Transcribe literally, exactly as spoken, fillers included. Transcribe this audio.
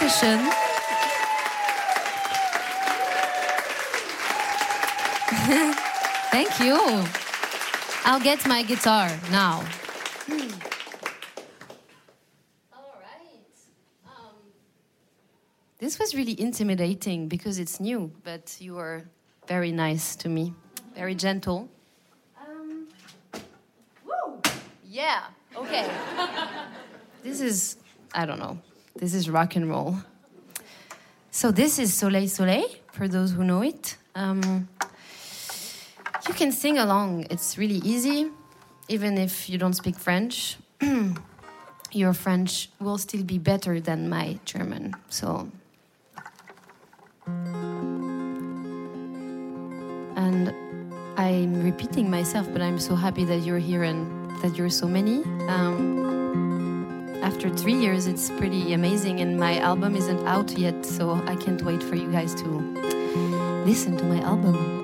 percussion. Thank you. I'll get my guitar now. All right. Um, this was really intimidating because it's new, but you were very nice to me, very gentle. Um, woo! Yeah, okay. This is, I don't know, this is rock and roll. So this is Soleil Soleil, for those who know it. Um, you can sing along, it's really easy, even if you don't speak French. Your French will still be better than my German, so... And I'm repeating myself, but I'm so happy that you're here and that you're so many. Um, after three years, it's pretty amazing, and my album isn't out yet, so I can't wait for you guys to listen to my album.